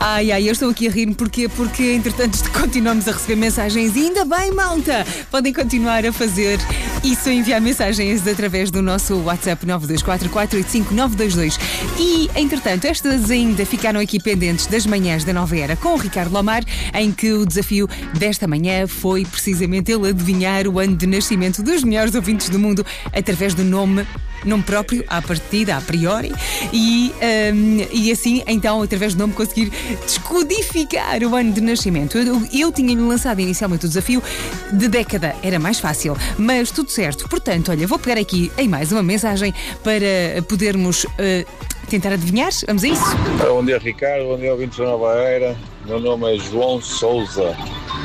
Eu estou aqui a rir porque entretanto continuamos a receber mensagens e ainda bem, malta! Podem continuar a fazer isso, enviar mensagens através do nosso WhatsApp 924485922. E, entretanto, estas ainda ficaram aqui pendentes das manhãs da Nova Era com o Ricardo Lomar, em que o desafio desta manhã foi precisamente ele adivinhar o ano de nascimento dos melhores ouvintes do mundo através do nome próprio, à partida, a priori, e assim, então, através do nome, conseguir descodificar o ano de nascimento. Eu tinha-lhe lançado inicialmente o desafio de década, era mais fácil, mas tudo certo. Portanto, olha, vou pegar aqui em mais uma mensagem para podermos tentar adivinhar. Vamos a isso? Bom dia, Ricardo, bom dia, ouvintes da Nova Era. Meu nome é João Sousa.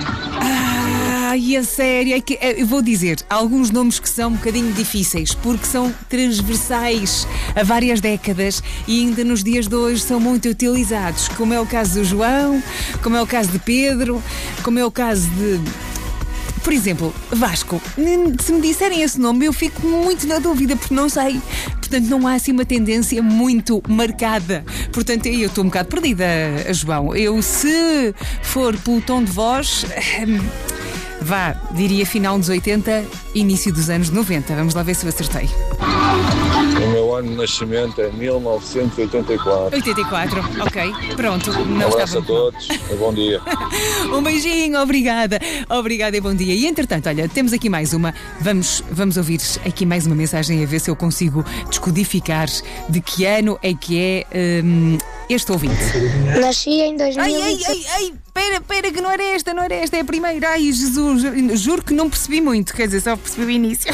A sério, é que eu vou dizer alguns nomes que são um bocadinho difíceis porque são transversais a várias décadas e ainda nos dias de hoje são muito utilizados, como é o caso do João, como é o caso de Pedro, como é o caso de... Por exemplo, Vasco. Se me disserem esse nome eu fico muito na dúvida porque não sei. Portanto, não há assim uma tendência muito marcada. Portanto, eu estou um bocado perdida, João. Eu, se for pelo tom de voz... diria final dos 80, início dos anos 90. Vamos lá ver se eu acertei. O meu ano de nascimento é 1984. 84, ok, pronto. Um abraço a todos e bom dia. Um beijinho, obrigada. Obrigada e bom dia. E entretanto, olha, temos aqui mais uma. Vamos ouvir aqui mais uma mensagem a ver se eu consigo descodificar de que ano é que é este ouvinte. Nasci em 2000. Pera, que não era esta, é a primeira. Ai, Jesus, juro que não percebi muito, quer dizer, só percebi o início.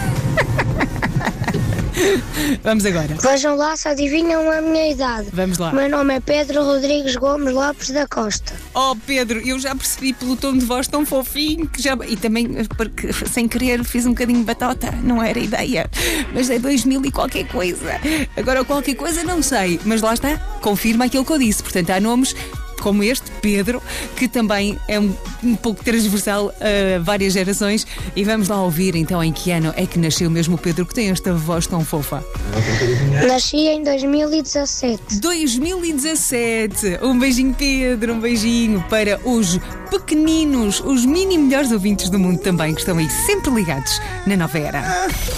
Vamos agora. Vejam lá se adivinham a minha idade. Vamos lá. O meu nome é Pedro Rodrigues Gomes Lopes da Costa. Oh, Pedro, eu já percebi pelo tom de voz tão fofinho que já... E também, porque sem querer, fiz um bocadinho de batota. Não era ideia. Mas é 2000 e qualquer coisa. Agora, qualquer coisa não sei. Mas lá está, confirma aquilo que eu disse. Portanto, há nomes... como este, Pedro, que também é um pouco transversal a várias gerações. E vamos lá ouvir então em que ano é que nasceu mesmo o Pedro, que tem esta voz tão fofa. Nasci em 2017. 2017. Um beijinho, Pedro, um beijinho para os pequeninos, os mini melhores ouvintes do mundo também, que estão aí sempre ligados na Nova Era.